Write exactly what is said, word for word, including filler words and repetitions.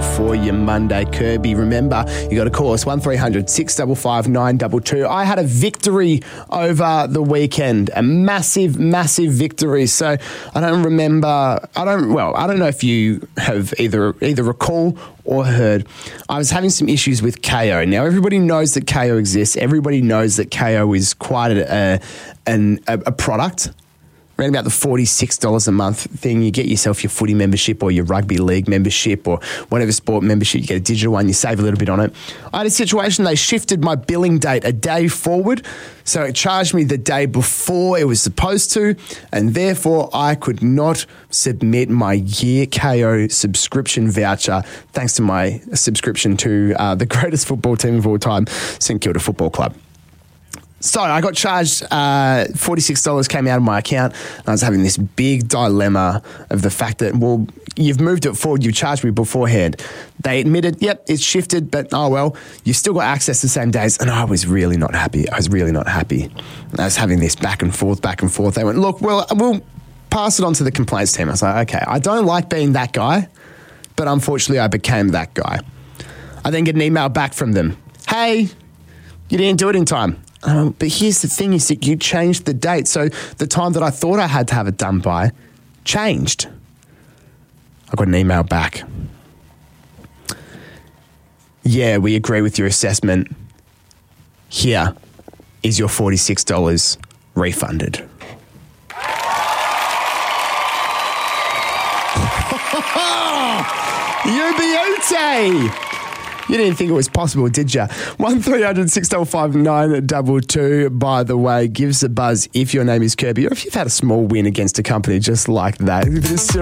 for your Monday. Kirby, remember, you got to call us one three hundred six five five nine two two. I had a victory over the weekend, a massive, massive victory. So I don't remember, I don't, well, I don't know if you have either either recall or heard. I was having some issues with K O. Now, everybody knows that K O exists. Everybody knows that K O is quite a, a, an, a, a product. Around about the forty-six dollars a month thing, you get yourself your footy membership or your rugby league membership or whatever sport membership, you get a digital one, you save a little bit on it. I had a situation, they shifted my billing date a day forward, so it charged me the day before it was supposed to, and therefore I could not submit my year K O subscription voucher thanks to my subscription to uh, the greatest football team of all time, St Kilda Football Club. So I got charged, uh, forty-six dollars came out of my account, and I was having this big dilemma of the fact that, well, you've moved it forward, you charged me beforehand. They admitted, yep, it's shifted, but oh well, you've still got access the same days, and I was really not happy. I was really not happy. And I was having this back and forth, back and forth. They went, look, well, we'll pass it on to the complaints team. I was like, okay, I don't like being that guy, but unfortunately I became that guy. I then get an email back from them. Hey, you didn't do it in time. Um, but here's the thing, is that you changed the date. So the time that I thought I had to have it done by changed. I got an email back. Yeah, we agree with your assessment. Here is your forty-six dollars refunded. Ubiute! You didn't think it was possible, did you? one three hundred six five five nine two two, by the way. Give us a buzz if your name is Kirby or if you've had a small win against a company just like that.